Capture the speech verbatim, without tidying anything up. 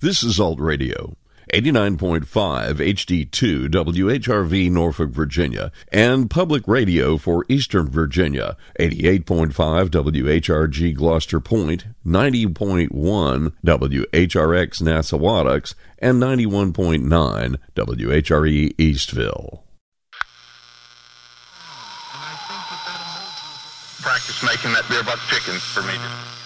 This is Alt Radio, eighty-nine point five H D two W H R V Norfolk, Virginia, and Public Radio for Eastern Virginia, eighty-eight point five W H R G Gloucester Point, ninety point one W H R X Nassawadox, and ninety-one point nine W H R E Eastville. Practice making that beer buck chicken for me.